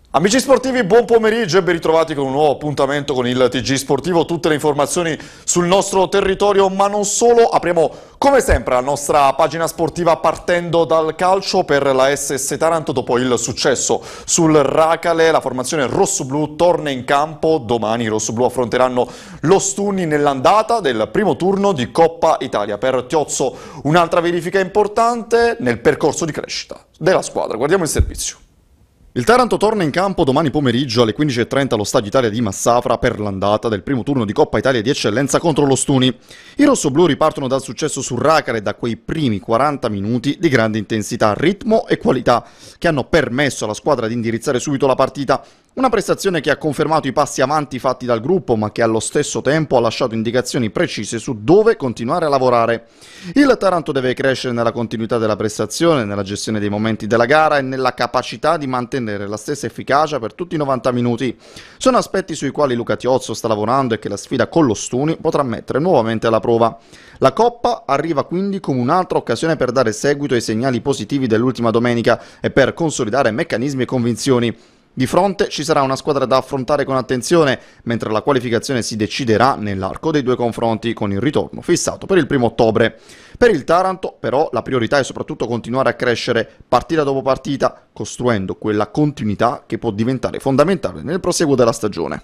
Amici sportivi, buon pomeriggio e ben ritrovati con un nuovo appuntamento con il TG Sportivo. Tutte le informazioni sul nostro territorio, ma non solo. Apriamo come sempre la nostra pagina sportiva partendo dal calcio per la SS Taranto. Dopo il successo sul Racale, la formazione rossoblù torna in campo. Domani i rossoblù affronteranno l'Ostuni nell'andata del primo turno di Coppa Italia. Per Tiozzo un'altra verifica importante nel percorso di crescita della squadra. Guardiamo il servizio. Il Taranto torna in campo domani pomeriggio alle 15:30 allo Stadio Italia di Massafra per l'andata del primo turno di Coppa Italia di eccellenza contro l'Ostuni. I rossoblù ripartono dal successo sul Racale e da quei primi 40 minuti di grande intensità, ritmo e qualità che hanno permesso alla squadra di indirizzare subito la partita. Una prestazione che ha confermato i passi avanti fatti dal gruppo, ma che allo stesso tempo ha lasciato indicazioni precise su dove continuare a lavorare. Il Taranto deve crescere nella continuità della prestazione, nella gestione dei momenti della gara e nella capacità di mantenere la stessa efficacia per tutti i 90 minuti. Sono aspetti sui quali Luca Tiozzo sta lavorando e che la sfida con l'Ostuni potrà mettere nuovamente alla prova. La Coppa arriva quindi come un'altra occasione per dare seguito ai segnali positivi dell'ultima domenica e per consolidare meccanismi e convinzioni. Di fronte ci sarà una squadra da affrontare con attenzione, mentre la qualificazione si deciderà nell'arco dei due confronti, con il ritorno fissato per il 1° ottobre. Per il Taranto, però, la priorità è soprattutto continuare a crescere partita dopo partita, costruendo quella continuità che può diventare fondamentale nel proseguo della stagione.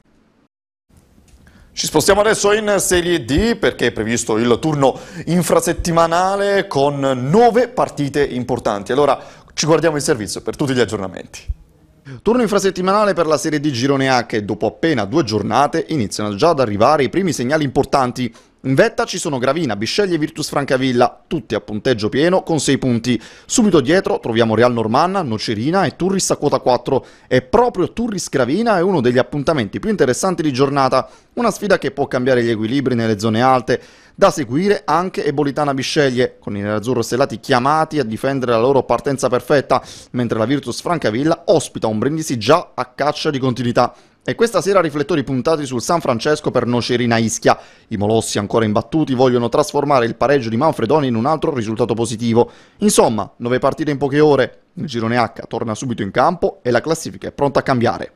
Ci spostiamo adesso in Serie D perché è previsto il turno infrasettimanale con 9 partite importanti. Allora ci guardiamo il servizio per tutti gli aggiornamenti. Turno infrasettimanale per la Serie D Girone H e dopo appena 2 giornate iniziano già ad arrivare i primi segnali importanti. In vetta ci sono Gravina, Bisceglie e Virtus Francavilla, tutti a punteggio pieno con 6 punti. Subito dietro troviamo Real Normanna, Nocerina e Turris a quota 4. E proprio Turris Gravina è uno degli appuntamenti più interessanti di giornata. Una sfida che può cambiare gli equilibri nelle zone alte. Da seguire anche Ebolitana Bisceglie, con i nerazzurro-stellati chiamati a difendere la loro partenza perfetta, mentre la Virtus Francavilla ospita un Brindisi già a caccia di continuità. E questa sera riflettori puntati sul San Francesco per Nocerina Ischia. I molossi ancora imbattuti vogliono trasformare il pareggio di Manfredoni in un altro risultato positivo. Insomma, 9 partite in poche ore. Il Girone H torna subito in campo e la classifica è pronta a cambiare.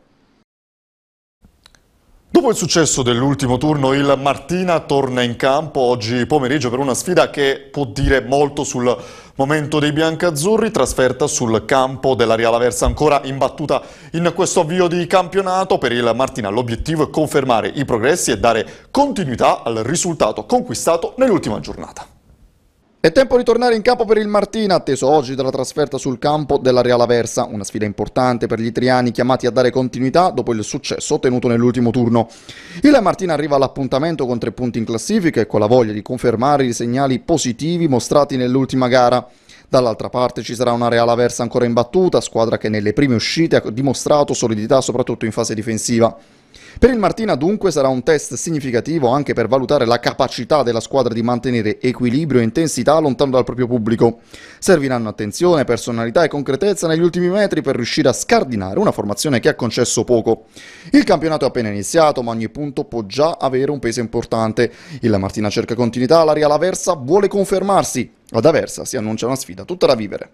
Dopo il successo dell'ultimo turno, il Martina torna in campo oggi pomeriggio per una sfida che può dire molto sul momento dei biancazzurri, trasferta sul campo della Real Aversa ancora imbattuta in questo avvio di campionato. Per il Martina l'obiettivo è confermare i progressi e dare continuità al risultato conquistato nell'ultima giornata. È tempo di tornare in campo per il Martina, atteso oggi dalla trasferta sul campo della Real Aversa, una sfida importante per gli itriani chiamati a dare continuità dopo il successo ottenuto nell'ultimo turno. Il Martina arriva all'appuntamento con 3 punti in classifica e con la voglia di confermare i segnali positivi mostrati nell'ultima gara. Dall'altra parte ci sarà una Real Aversa ancora imbattuta, squadra che nelle prime uscite ha dimostrato solidità soprattutto in fase difensiva. Per il Martina dunque sarà un test significativo anche per valutare la capacità della squadra di mantenere equilibrio e intensità lontano dal proprio pubblico. Serviranno attenzione, personalità e concretezza negli ultimi metri per riuscire a scardinare una formazione che ha concesso poco. Il campionato è appena iniziato, ma ogni punto può già avere un peso importante. Il Martina cerca continuità, la Real Aversa vuole confermarsi. Ad Aversa si annuncia una sfida tutta da vivere.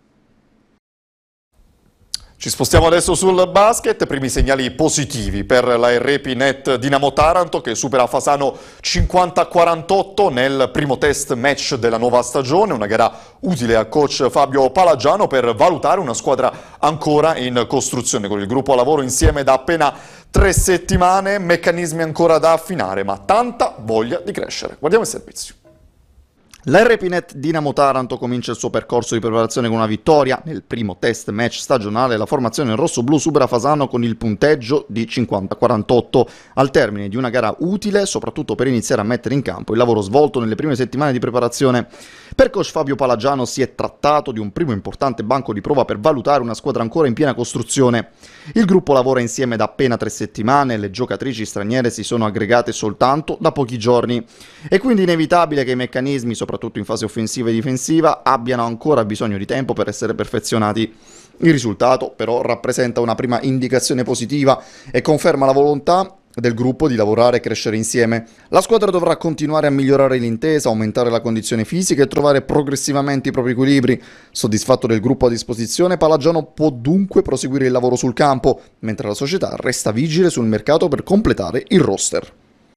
Ci spostiamo adesso sul basket, primi segnali positivi per la RP-Net Dinamo Taranto che supera Fasano 50-48 nel primo test match della nuova stagione, una gara utile al coach Fabio Palagiano per valutare una squadra ancora in costruzione. Con il gruppo a lavoro insieme da appena 3 settimane, meccanismi ancora da affinare ma tanta voglia di crescere. Guardiamo il servizio. L'RP-Net Dinamo Taranto comincia il suo percorso di preparazione con una vittoria. Nel primo test match stagionale la formazione rossoblù supera Fasano con il punteggio di 50-48, al termine di una gara utile soprattutto per iniziare a mettere in campo il lavoro svolto nelle prime settimane di preparazione. Per coach Fabio Palagiano si è trattato di un primo importante banco di prova per valutare una squadra ancora in piena costruzione. Il gruppo lavora insieme da appena 3 settimane e le giocatrici straniere si sono aggregate soltanto da pochi giorni. È quindi inevitabile che i meccanismi, soprattutto in fase offensiva e difensiva, abbiano ancora bisogno di tempo per essere perfezionati. Il risultato però rappresenta una prima indicazione positiva e conferma la volontà del gruppo di lavorare e crescere insieme. La squadra dovrà continuare a migliorare l'intesa, aumentare la condizione fisica e trovare progressivamente i propri equilibri. Soddisfatto del gruppo a disposizione, Palagiano può dunque proseguire il lavoro sul campo, mentre la società resta vigile sul mercato per completare il roster.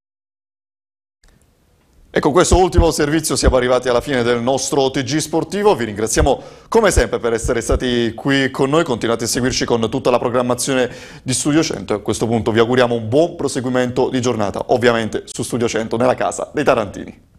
E con questo ultimo servizio siamo arrivati alla fine del nostro TG Sportivo. Vi ringraziamo come sempre per essere stati qui con noi. Continuate a seguirci con tutta la programmazione di Studio 100 e a questo punto vi auguriamo un buon proseguimento di giornata, ovviamente su Studio 100 nella casa dei Tarantini.